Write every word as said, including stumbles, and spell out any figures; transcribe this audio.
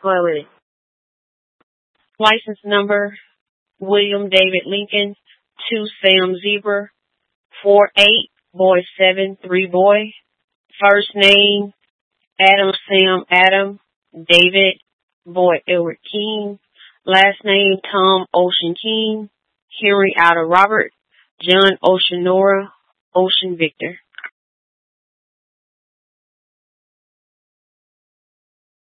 play with it. License number, William David Lincoln, two Sam Zebra, four eight, boy seven, three boy. First name, Adam Sam Adam, David, boy Edward King. Last name, Tom Ocean King, Henry Outer Robert, John Ocean Nora, Ocean Victor.